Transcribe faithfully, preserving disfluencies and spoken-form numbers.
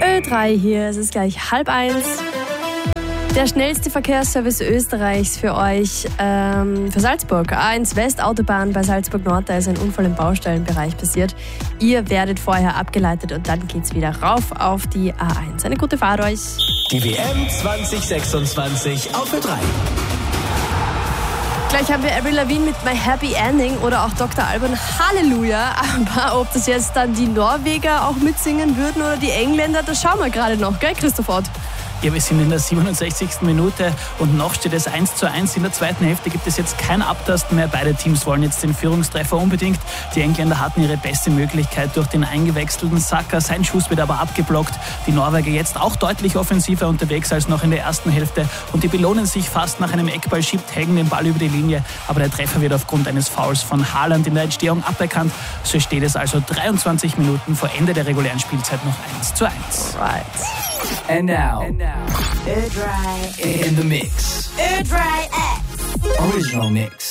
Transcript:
Ö drei hier, es ist gleich halb eins. Der schnellste Verkehrsservice Österreichs für euch, ähm, für Salzburg. A eins Westautobahn bei Salzburg Nord, da ist ein Unfall im Baustellenbereich passiert. Ihr werdet vorher abgeleitet und dann geht's wieder rauf auf die A eins. Eine gute Fahrt euch. Die W M zwanzig sechsundzwanzig auf Ö drei. Gleich haben wir Avril Lavigne mit My Happy Ending oder auch Doktor Alban Halleluja. Aber ob das jetzt dann die Norweger auch mitsingen würden oder die Engländer, das schauen wir gerade noch, gell, Christoph Ott? Ja, wir sind in der siebenundsechzigsten Minute und noch steht es eins zu eins. In der zweiten Hälfte gibt es jetzt kein Abtasten mehr. Beide Teams wollen jetzt den Führungstreffer unbedingt. Die Engländer hatten ihre beste Möglichkeit durch den eingewechselten Saka. Sein Schuss wird aber abgeblockt. Die Norweger jetzt auch deutlich offensiver unterwegs als noch in der ersten Hälfte. Und die belohnen sich fast. Nach einem Eckball schiebt Hagen den Ball über die Linie. Aber der Treffer wird aufgrund eines Fouls von Haaland in der Entstehung aberkannt. So steht es also dreiundzwanzig Minuten vor Ende der regulären Spielzeit noch eins zu eins. Right. And now, and now. Ö drei in the mix. Ö drei X. Original mix.